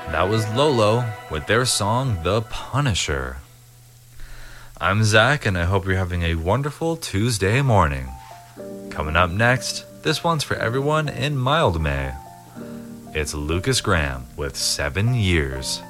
That was Lolo with their song The Punisher. I'm Zach, and I hope you're having a wonderful Tuesday morning. Coming up next, this one's for everyone in Mildmay. It's Lucas Graham with 7 Years.